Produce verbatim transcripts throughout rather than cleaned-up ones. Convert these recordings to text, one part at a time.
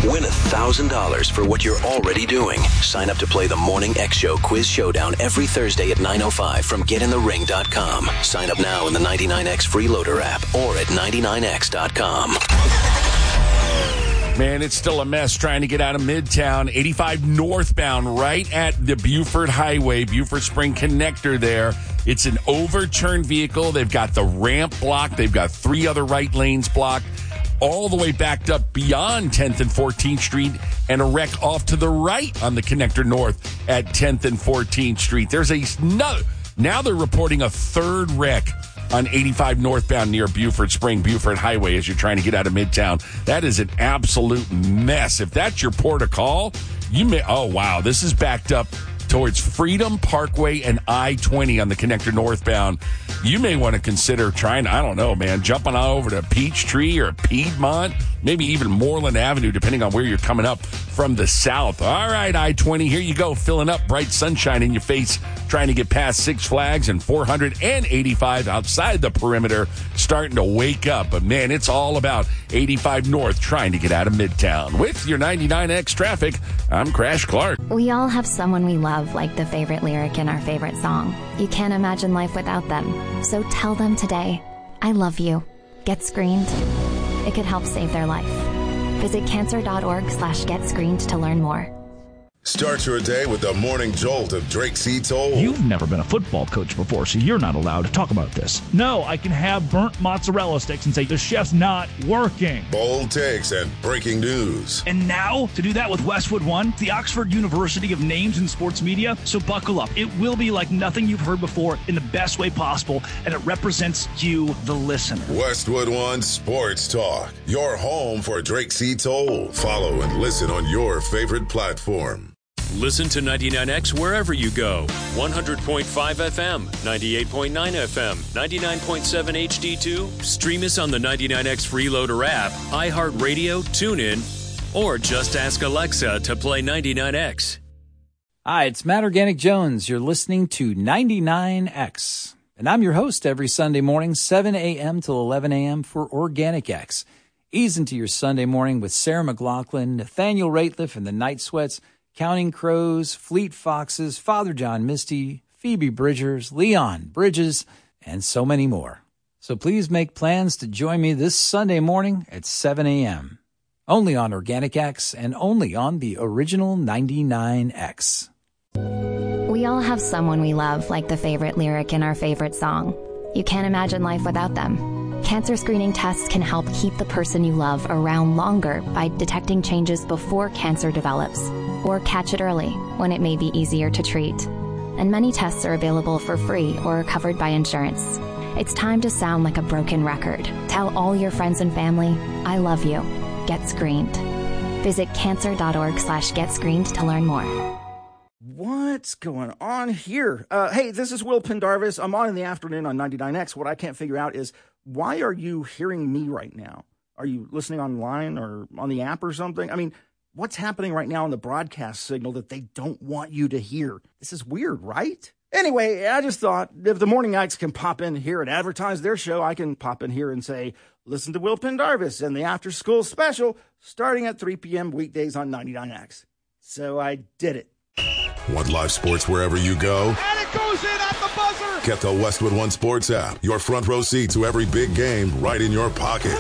Win one thousand dollars for what you're already doing. Sign up to play the Morning X Show Quiz Showdown every Thursday at nine oh five from get in the ring dot com. Sign up now in the ninety-nine X Freeloader app or at ninety-nine x dot com. Man, it's still a mess trying to get out of Midtown. eighty-five northbound, right at the Buford Highway, Buford Spring Connector there. It's an overturned vehicle. They've got the ramp blocked. They've got three other right lanes blocked, all the way backed up beyond tenth and fourteenth Street, and a wreck off to the right on the Connector North at tenth and fourteenth Street. There's a no, now they're reporting a third wreck on eighty-five northbound near Buford Spring, Buford Highway, as you're trying to get out of Midtown. That is an absolute mess. If that's your port of call, you may, oh, wow, this is backed up towards Freedom Parkway and I twenty on the Connector northbound. You may want to consider trying, I don't know, man, jumping on over to Peachtree or Piedmont, maybe even Moreland Avenue, depending on where you're coming up from the south. All right, I twenty, here you go, filling up, bright sunshine in your face, trying to get past Six Flags, and four eighty-five outside the perimeter, starting to wake up. But, man, it's all about eighty-five North trying to get out of Midtown. With your ninety-nine X traffic, I'm Crash Clark. We all have someone we love, like the favorite lyric in our favorite song. You can't imagine life without them. So tell them today, I love you. Get screened. It could help save their life. Visit cancer.org slash get screened to learn more. Start your day with the morning jolt of Drake C. Toll. You've never been a football coach before, so you're not allowed to talk about this. No, I can have burnt mozzarella sticks and say the chef's not working. Bold takes and breaking news. And now, to do that with Westwood One, the Oxford University of Names in Sports Media. So buckle up. It will be like nothing you've heard before in the best way possible, and it represents you, the listener. Westwood One Sports Talk, your home for Drake C. Toll. Follow and listen on your favorite platform. Listen to ninety-nine X wherever you go. one hundred point five F M, ninety-eight point nine F M, ninety-nine point seven H D two. Stream us on the ninety-nine X Freeloader app, iHeartRadio, TuneIn, or just ask Alexa to play ninety-nine X. Hi, it's Matt Organic Jones. You're listening to ninety-nine X. And I'm your host every Sunday morning, seven a.m. till eleven a.m. for Organic X. Ease into your Sunday morning with Sarah McLachlan, Nathaniel Rateliff and the Night Sweats, Counting Crows, Fleet Foxes, Father John Misty, Phoebe Bridgers, Leon Bridges, and so many more. So please make plans to join me this Sunday morning at seven a.m. Only on Organic X and only on the original ninety-nine X. We all have someone we love, like the favorite lyric in our favorite song. You can't imagine life without them. Cancer screening tests can help keep the person you love around longer by detecting changes before cancer develops, or catch it early when it may be easier to treat. And many tests are available for free or are covered by insurance. It's time to sound like a broken record. Tell all your friends and family, I love you. Get screened. Visit cancer.org slash get screened to learn more. What's going on here? Uh, hey, this is Will Pendarvis. I'm on in the afternoon on ninety-nine X. What I can't figure out is, why are you hearing me right now? Are you listening online or on the app or something? I mean, what's happening right now on the broadcast signal that they don't want you to hear? This is weird, right? Anyway, I just thought if the Morning Ikes can pop in here and advertise their show, I can pop in here and say, listen to Will Pendarvis and the After School Special starting at three p.m. weekdays on ninety-nine X. So I did it. Want live sports wherever you go? And it goes in at the buzzer! Get the Westwood One Sports app. Your front row seat to every big game right in your pocket.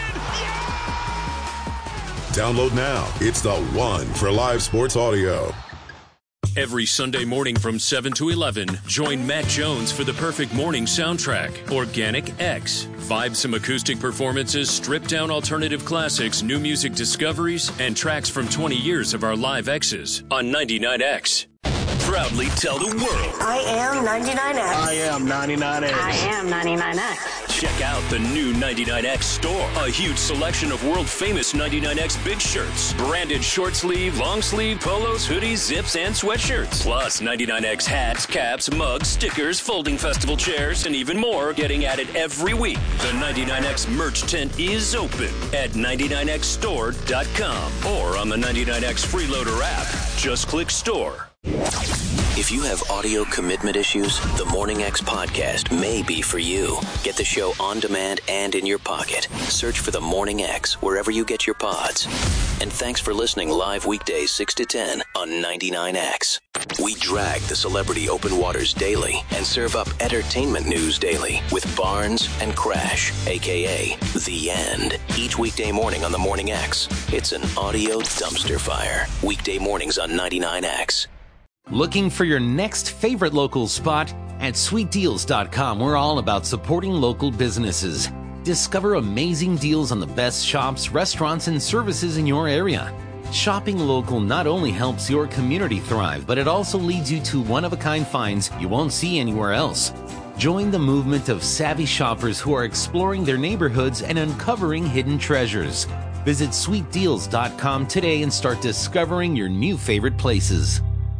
Download now. It's the one for live sports audio. Every Sunday morning from seven to eleven, join Matt Jones for the perfect morning soundtrack, Organic X. Vibe some acoustic performances, stripped-down alternative classics, new music discoveries, and tracks from twenty years of our live X's on ninety-nine X. Proudly tell the world. I am ninety-nine X. I am ninety-nine X. I am ninety-nine X. Check out the new ninety-nine X store. A huge selection of world-famous ninety-nine X big shirts. Branded short sleeve, long sleeve, polos, hoodies, zips, and sweatshirts. Plus ninety-nine X hats, caps, mugs, stickers, folding festival chairs, and even more getting added every week. The ninety-nine X merch tent is open at ninety-nine X store dot com or on the ninety-nine X Freeloader app. Just click store. If you have audio commitment issues, the Morning X podcast may be for you. Get the show on demand and in your pocket. Search for the Morning X wherever you get your pods. And thanks for listening live weekdays six to ten on ninety-nine X. We drag the celebrity open waters daily and serve up entertainment news daily with Barnes and Crash, a k a. The End. Each weekday morning on the Morning X, it's an audio dumpster fire. Weekday mornings on ninety-nine X. Looking for your next favorite local spot? At sweet deals dot com, we're all about supporting local businesses. Discover amazing deals on the best shops, restaurants, and services in your area. Shopping local not only helps your community thrive, but it also leads you to one-of-a-kind finds you won't see anywhere else. Join the movement of savvy shoppers who are exploring their neighborhoods and uncovering hidden treasures. Visit sweet deals dot com today and start discovering your new favorite places.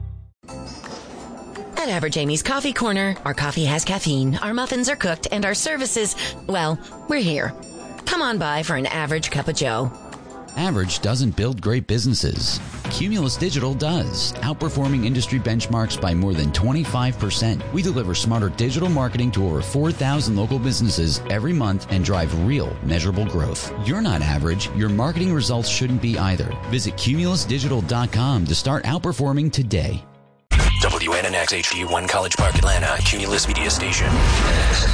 At Average Amy's Coffee Corner, our coffee has caffeine, our muffins are cooked, and our services, well, we're here. Come on by for an average cup of joe. Average doesn't build great businesses. Cumulus Digital does, outperforming industry benchmarks by more than twenty-five percent. We deliver smarter digital marketing to over four thousand local businesses every month and drive real, measurable growth. You're not average. Your marketing results shouldn't be either. Visit cumulus digital dot com to start outperforming today. W N N X H D one College Park, Atlanta, Cumulus Media Station.